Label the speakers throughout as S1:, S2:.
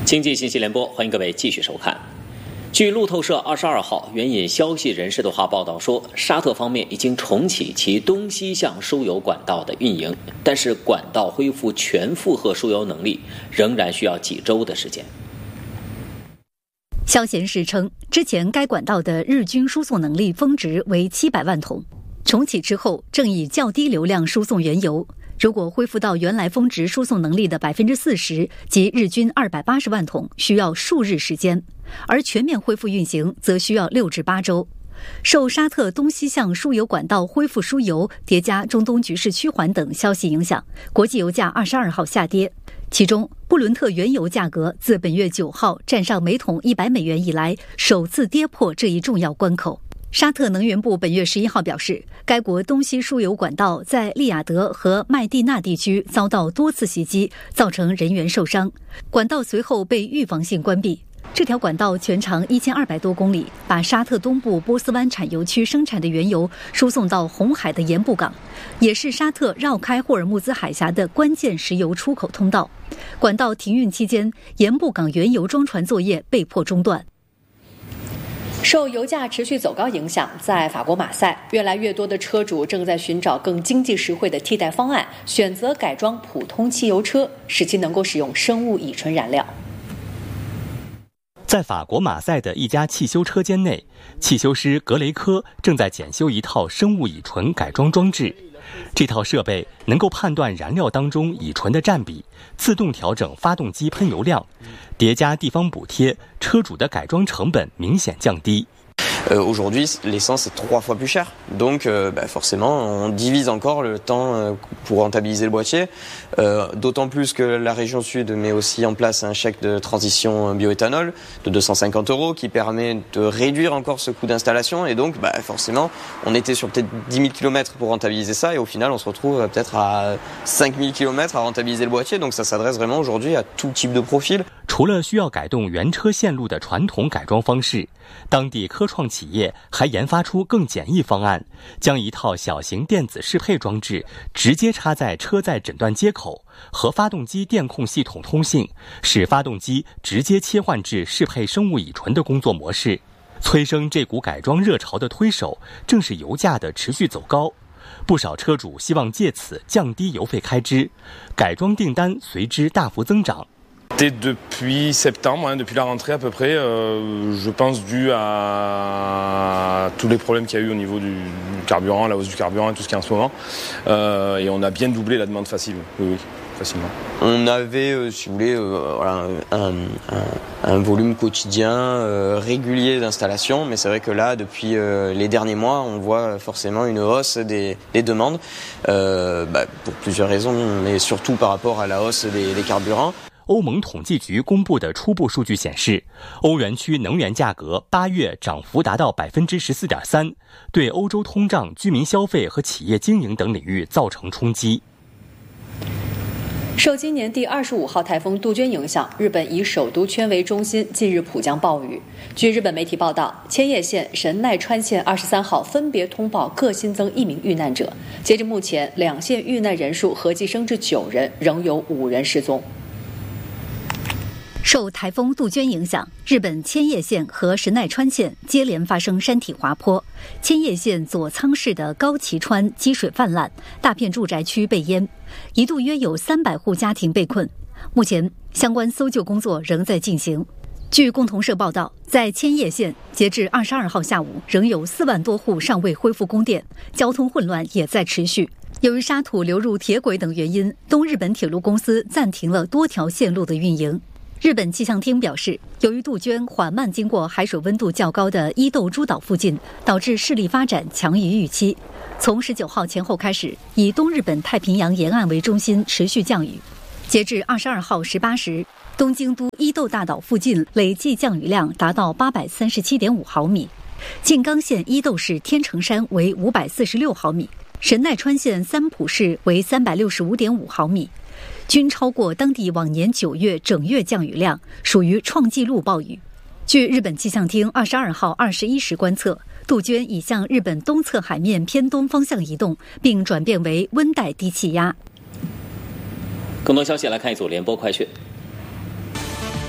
S1: 经济信息联播，欢迎各位继续收看。据路透社22号援引消息人士的话报道说，沙特方面已经重启其东西向输油管道的运营，但是管道恢复全负荷输油能力仍然需要几周的时间。
S2: 消息人士称，之前该管道的日均输送能力峰值为700万桶，重启之后正以较低流量输送原油。如果恢复到原来峰值输送能力的40%，即日均280万桶，需要数日时间；而全面恢复运行则需要6至8周。受沙特东西向输油管道恢复输油，叠加中东局势趋缓等消息影响，国际油价22号下跌。其中，布伦特原油价格自本月9号站上每桶100美元以来，首次跌破这一重要关口。沙特能源部本月11号表示，该国东西输油管道在利雅得和麦地那地区遭到多次袭击，造成人员受伤。管道随后被预防性关闭。这条管道全长1200多公里，把沙特东部波斯湾产油区生产的原油输送到红海的盐布港，也是沙特绕开霍尔木兹海峡的关键石油出口通道。管道停运期间，盐布港原油装船作业被迫中断。受油价持续走高影响，在法国马赛，越来越多的车主正在寻找更经济实惠的替代方案，选择改装普通汽油车，使其能够使用生物乙醇燃料。
S3: 在法国马赛的一家汽修车间内，汽修师格雷科正在检修一套生物乙醇改装装置。这套设备能够判断燃料当中乙醇的占比，自动调整发动机喷油量，叠加地方补贴，车主的改装成本明显降低。
S4: Aujourd'hui, l'essence est 3 fois plus chère, donc forcément, on divise encore le temps pour rentabiliser le boîtier. D'autant plus que la région Sud met aussi en place un chèque de transition bioéthanol de 250 € qui permet de réduire encore ce coût d'installation. Et donc, forcément, on était sur peut-être 10 000 km pour rentabiliser ça, et au final, on se retrouve peut-être à 5 000 km à rentabiliser le boîtier. Donc ça s'adresse vraiment aujourd'hui à tout type de profil.
S3: 除了需要改动原车线路的传统改装方式，当地科创企业还研发出更简易方案，将一套小型电子适配装置直接插在车载诊断接口，和发动机电控系统通信，使发动机直接切换至适配生物乙醇的工作模式。催生这股改装热潮的推手，正是油价的持续走高。不少车主希望借此降低油费开支，改装订单随之大幅增长。
S5: Depuis septembre, depuis la rentrée à peu près, je pense dû à tous les problèmes qu'il y a eu au niveau du carburant, la hausse du carburant et tout ce qu'il y a en ce moment. Et on a bien doublé la demande facile, oui, facilement.
S4: On avait, si vous voulez, un volume quotidien régulier d'installation, mais c'est vrai que là, depuis les derniers mois, on voit forcément une hausse des demandes, pour plusieurs raisons, mais surtout par rapport à la hausse des carburants.
S3: 欧盟统计局公布的初步数据显示，欧元区能源价格8月涨幅达到14.3%，对欧洲通胀、居民消费和企业经营等领域造成冲击。
S2: 受今年第25号台风杜鹃影响，日本以首都圈为中心，近日普降暴雨。据日本媒体报道，千叶县、神奈川县23号分别通报各新增1名遇难者。截至目前，2县遇难人数合计升至9人，仍有5人失踪。受台风杜鹃影响，日本千叶县和神奈川县接连发生山体滑坡。千叶县佐仓市的高崎川积水泛滥，大片住宅区被淹，一度约有300户家庭被困。目前相关搜救工作仍在进行。据共同社报道，在千叶县，截至22号下午，仍有4万多户尚未恢复供电，交通混乱也在持续。由于沙土流入铁轨等原因，东日本铁路公司暂停了多条线路的运营。日本气象厅表示，由于杜鹃缓慢经过海水温度较高的伊豆诸岛附近，导致势力发展强于预期。从19号前后开始，以东日本太平洋沿岸为中心持续降雨。截至22号18时，东京都伊豆大岛附近累计降雨量达到837.5毫米，静冈县伊豆市天成山为546毫米，神奈川县三浦市为365.5毫米。均超过当地往年9月整月降雨量，属于创纪录暴雨。据日本气象厅22号21时观测，杜鹃已向日本东侧海面偏东方向移动，并转变为温带低气压。
S1: 更多消息来看一组联播快讯。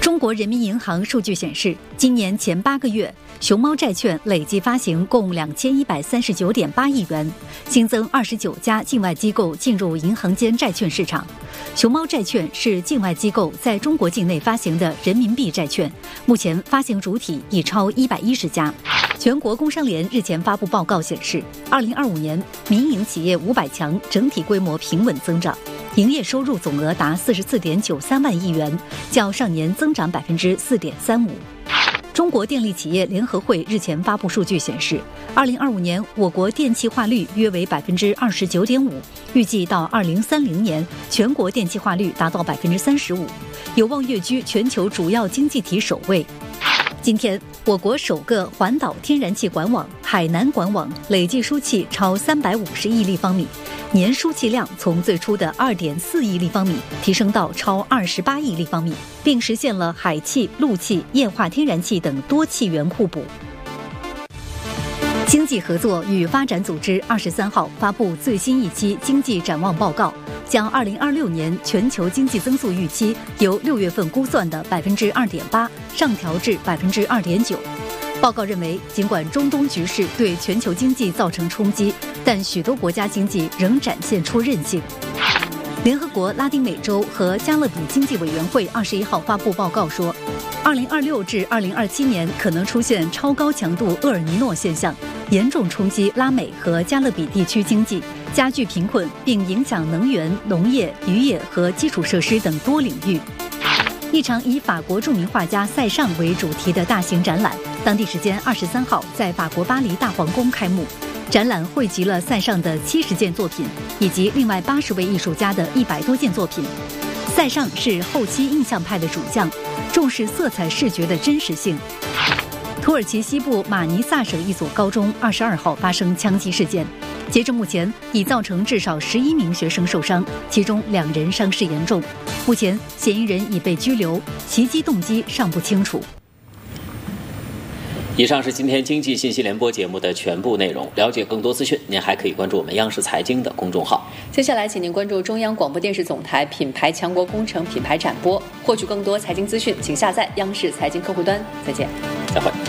S2: 中国人民银行数据显示，今年前8个月，熊猫债券累计发行共2139.8亿元，新增29家境外机构进入银行间债券市场。熊猫债券是境外机构在中国境内发行的人民币债券，目前发行主体已超110家。全国工商联日前发布报告显示，2025年民营企业500强整体规模平稳增长，营业收入总额达44.93万亿元，较上年增长4.35%。中国电力企业联合会日前发布数据显示，2025年我国电气化率约为29.5%，预计到2030年全国电气化率达到35%，有望跃居全球主要经济体首位。今天，我国首个环岛天然气管网海南管网累计输气超350亿立方米，年输气量从最初的2.4亿立方米提升到超28亿立方米，并实现了海气、陆气、液化天然气等多气源互补。经济合作与发展组织23号发布最新一期经济展望报告，将2026年全球经济增速预期由6月份估算的2.8%上调至2.9%。报告认为，尽管中东局势对全球经济造成冲击，但许多国家经济仍展现出韧性。联合国拉丁美洲和加勒比经济委员会21号发布报告说，2026至2027年可能出现超高强度厄尔尼诺现象，严重冲击拉美和加勒比地区经济，加剧贫困，并影响能源、农业、渔业和基础设施等多领域。一场以法国著名画家塞尚为主题的大型展览，当地时间23号在法国巴黎大皇宫开幕。展览汇集了塞尚的70件作品，以及另外80位艺术家的100多件作品。塞尚是后期印象派的主将，重视色彩视觉的真实性。土耳其西部马尼萨省一所高中22号发生枪击事件，截至目前已造成至少11名学生受伤，其中2人伤势严重。目前嫌疑人已被拘留，袭击动机尚不清楚。
S1: 以上是今天经济信息联播节目的全部内容。了解更多资讯，您还可以关注我们央视财经的公众号。
S6: 接下来，请您关注中央广播电视总台品牌强国工程品牌展播，获取更多财经资讯，请下载央视财经客户端。再见，
S1: 再会。